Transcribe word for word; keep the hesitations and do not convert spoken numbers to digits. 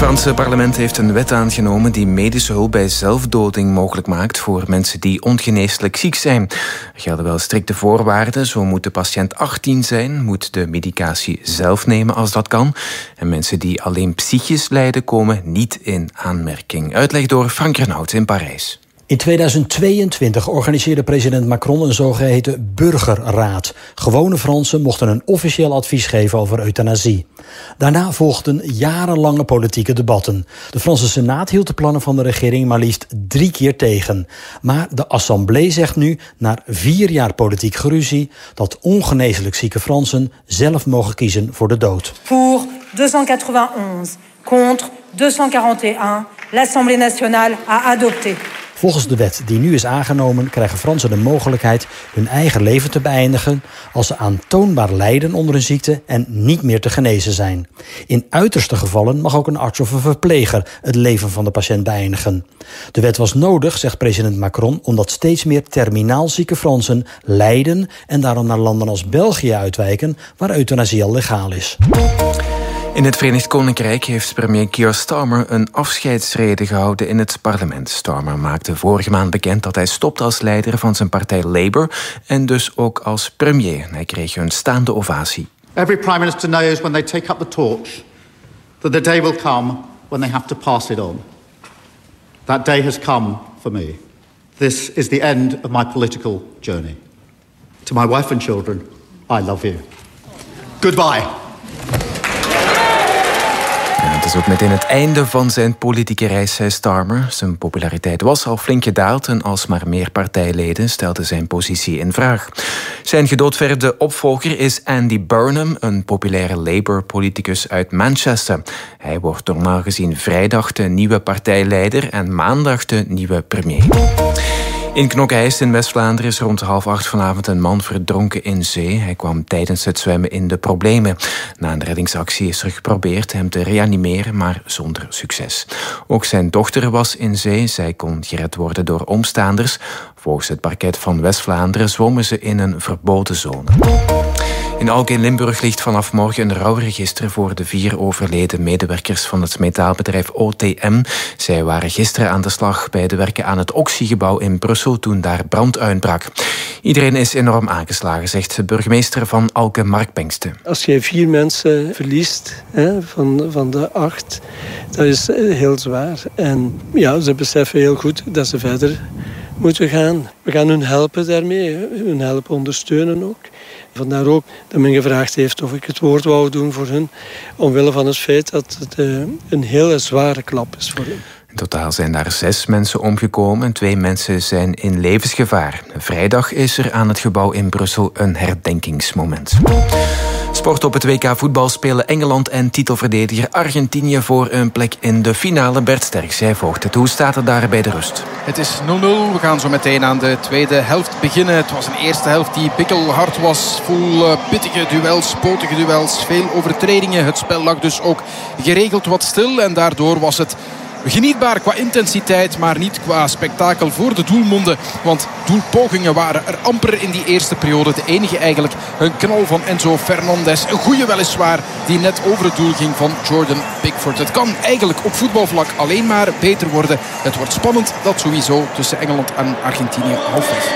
Franse parlement heeft een wet aangenomen die medische hulp bij zelfdoding mogelijk maakt voor mensen die ongeneeslijk ziek zijn. Er gelden wel strikte voorwaarden. Zo moet de patiënt achttien zijn, moet de medicatie zelf nemen als dat kan. En mensen die alleen psychisch lijden komen niet in aanmerking. Uitleg door Frank Renaud in Parijs. In tweeduizend tweeëntwintig organiseerde president Macron een zogeheten burgerraad. Gewone Fransen mochten een officieel advies geven over euthanasie. Daarna volgden jarenlange politieke debatten. De Franse Senaat hield de plannen van de regering maar liefst drie keer tegen. Maar de Assemblée zegt nu, na vier jaar politiek geruzie, dat ongeneeslijk zieke Fransen zelf mogen kiezen voor de dood. Pour tweehonderdachtenondertig, contre tweehonderdquarantéén, l'Assemblée nationale a adopté. Volgens de wet die nu is aangenomen krijgen Fransen de mogelijkheid hun eigen leven te beëindigen als ze aantoonbaar lijden onder een ziekte en niet meer te genezen zijn. In uiterste gevallen mag ook een arts of een verpleger het leven van de patiënt beëindigen. De wet was nodig, zegt president Macron, omdat steeds meer terminaal zieke Fransen lijden en daarom naar landen als België uitwijken, waar euthanasie al legaal is. In het Verenigd Koninkrijk heeft premier Keir Starmer een afscheidsrede gehouden in het parlement. Starmer maakte vorige maand bekend dat hij stopt als leider van zijn partij Labour en dus ook als premier. Hij kreeg een staande ovatie. Every prime minister knows when they take up the torch that the day will come when they have to pass it on. That day has come for me. This is the end of my political journey. To my wife and children, I love you. Goodbye. Het is ook meteen het einde van zijn politieke reis, zei Starmer. Zijn populariteit was al flink gedaald en alsmaar meer partijleden stelden zijn positie in vraag. Zijn gedoodverfde opvolger is Andy Burnham, een populaire Labour-politicus uit Manchester. Hij wordt normaal gezien vrijdag de nieuwe partijleider en maandag de nieuwe premier. In Knokke-Heist in West-Vlaanderen is rond half acht vanavond een man verdronken in zee. Hij kwam tijdens het zwemmen in de problemen. Na een reddingsactie is er geprobeerd hem te reanimeren, maar zonder succes. Ook zijn dochter was in zee. Zij kon gered worden door omstaanders. Volgens het parket van West-Vlaanderen zwommen ze in een verboden zone. In Alke in Limburg ligt vanaf morgen een rouwregister voor de vier overleden medewerkers van het metaalbedrijf O T M. Zij waren gisteren aan de slag bij de werken aan het Oxygebouw in Brussel toen daar brand uitbrak. Iedereen is enorm aangeslagen, zegt de burgemeester van Alke, Mark Bengste. Als je vier mensen verliest hè, van, van de acht, dat is heel zwaar. En ja, ze beseffen heel goed dat ze verder moeten gaan. We gaan hun helpen daarmee, hun helpen ondersteunen ook. Vandaar ook dat men gevraagd heeft of ik het woord wou doen voor hun, omwille van het feit dat het uh, een hele zware klap is voor hen. In totaal zijn daar zes mensen omgekomen en twee mensen zijn in levensgevaar. Vrijdag is er aan het gebouw in Brussel een herdenkingsmoment. Sport op het W K voetbal spelen Engeland en titelverdediger Argentinië voor een plek in de finale. Bert Sterks, jij volgt het. Hoe staat het daar bij de rust? Het is nul nul. We gaan zo meteen aan de tweede helft beginnen. Het was een eerste helft die pikkelhard was. Vol uh, pittige duels, potige duels, veel overtredingen. Het spel lag dus ook geregeld wat stil en daardoor was het genietbaar qua intensiteit, maar niet qua spektakel voor de doelmonden. Want doelpogingen waren er amper in die eerste periode. De enige eigenlijk een knal van Enzo Fernandez. Een goeie weliswaar, die net over het doel ging van Jordan Pickford. Het kan eigenlijk op voetbalvlak alleen maar beter worden. Het wordt spannend, dat sowieso, tussen Engeland en Argentinië halfweg.